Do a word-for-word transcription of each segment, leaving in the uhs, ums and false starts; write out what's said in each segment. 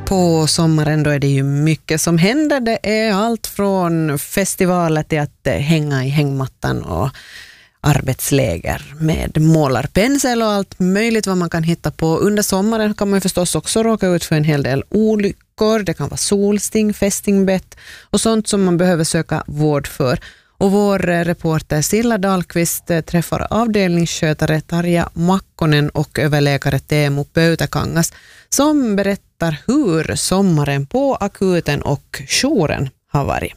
På sommaren då är det ju mycket som händer. Det är allt från festivaler till att hänga i hängmattan och arbetsläger med målarpensel och allt möjligt vad man kan hitta på. Under sommaren kan man ju förstås också råka ut för en hel del olyckor. Det kan vara solsting, fästingbett och sånt som man behöver söka vård för. Och vår reporter Silla Dahlqvist träffar avdelningsskötare Tarja Makkonen och överläkare Teemu Pöytäkangas som berättar hur sommaren på akuten och jouren har varit.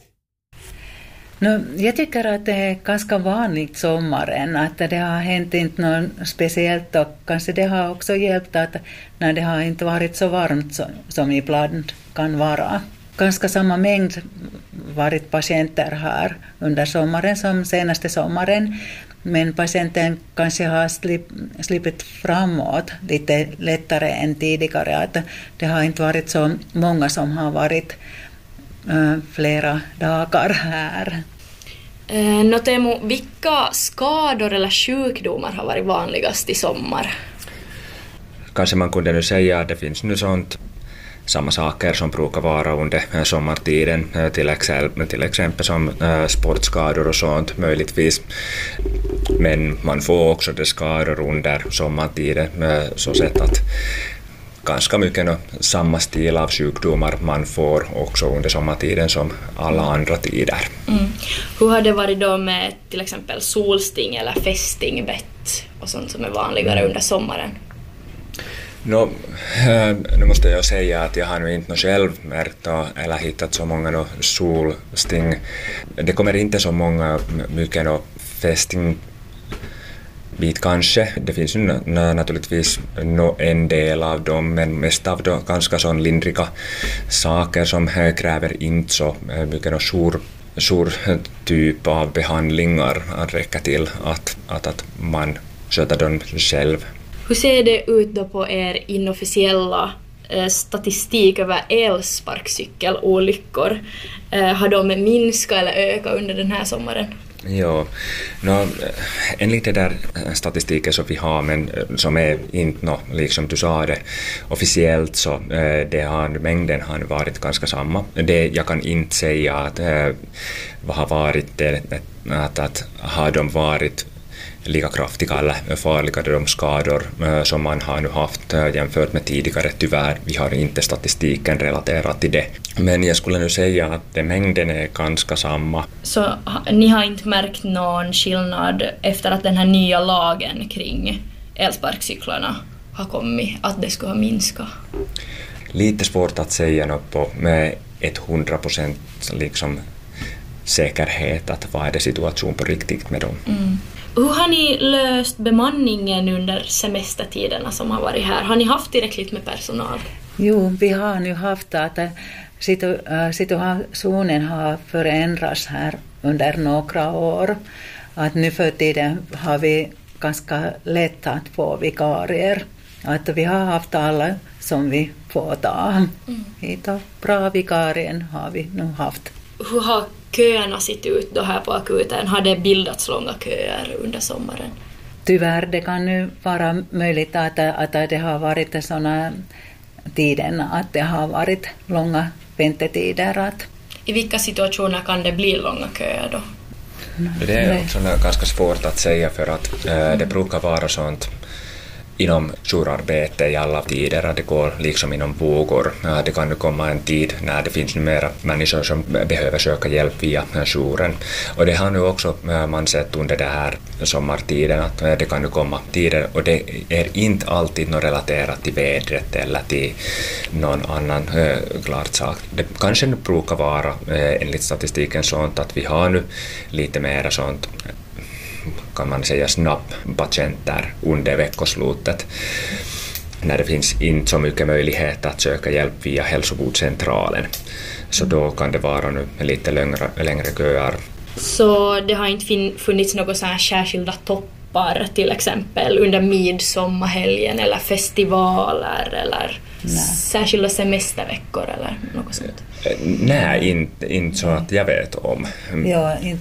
No, jag tycker att det är ganska vanligt sommaren att det har hänt inte något speciellt och kanske det har också hjälpt att när det har inte varit så varmt som, som ibland kan vara. Ganska samma mängd varit patienter här under sommaren som senaste sommaren. Men patienten kanske har slip, slipit framåt lite lättare än tidigare. Att det har inte varit så många som har varit äh, flera dagar här. Eh, no Teemu, vilka skador eller sjukdomar har varit vanligast i sommar? Kanske man kunde nu säga att det finns nu sånt samma saker som brukar vara under sommartiden, till exempel, till exempel som sportskador och sånt möjligtvis. Men man får också det skador under sommartiden så sätt att ganska mycket no, samma stil av sjukdomar man får också under sommartiden som alla andra tider. Mm. Hur har det varit då med till exempel solsting eller fästingbett och sånt som är vanligare under sommaren? No, nu måste jag säga att jag har nu inte själv märkt eller hittat så många no, solsting. Det kommer inte så många mycket no, fästingbit kanske. Det finns ju naturligtvis no, en del av dem, men mest av dem ganska sån lindriga saker som kräver inte så mycket no, stor, stor typ av behandlingar att räcka till att, att, att man sköter dem själv. Hur ser det ut då på er inofficiella eh, statistik över elsparkcykelolyckor? Eh, har de minskat eller ökat under den här sommaren? Ja, no, enligt det där statistiken som vi har, men som är inte, no, liksom du sa det, officiellt så eh, det har, mängden har varit ganska samma. Det, jag kan inte säga att eh, vad har varit det, att, att har de varit lika kraftiga eller farliga de skador som man har nu haft jämfört med tidigare. Tyvärr, vi har inte statistiken relaterat till det. Men jag skulle nu säga att mängden är ganska samma. Så ni har inte märkt någon skillnad efter att den här nya lagen kring elsparkcyklarna har kommit, att det skulle ha minskat? Lite svårt att säga något på med ett hundra procent liksom säkerhet att vad är det situation på riktigt med dem. Mm. Hur har ni löst bemanningen under semestertiderna som har varit här? Har ni haft tillräckligt med personal? Jo, vi har nu haft att situationen har förändrats här under några år. Att nu för tiden har vi ganska lätt att få vikarier. Att vi har haft alla som vi får ta. Mm. Hita bra vikarien har vi nu haft. Hur har köerna sett ut då här på akuten? Har det bildats långa köer under sommaren? Tyvärr, det kan nu vara möjligt att, att det har varit sådana tiden att det har varit långa väntetider. Att... I vilka situationer kan det bli långa köer då? Det är också ganska svårt att säga för att äh, det brukar vara sånt inom jourarbete i alla tider, att det går liksom inom vågor. Det kan nu komma en tid när det finns numera människor som behöver söka hjälp via jouren. Och det har nu också man sett under det här sommartiden att det kan nu komma tider, och det är inte alltid något relaterat till vädret eller till någon annan äh, klart sak. Det kanske nu brukar vara äh, enligt statistiken sånt att vi har nu lite mer sånt, kan man säga, snabbpatienter under veckoslutet när det finns inte så mycket möjlighet att söka hjälp via hälsovårdscentralen. Så då kan det vara nu lite längre, längre köer. Så det har inte funnits några så här särskilda toppar till exempel under midsommarhelgen eller festivaler eller Nej. särskilda semesterveckor eller något sånt? Nej, inte, inte så att jag vet om. Ja, inte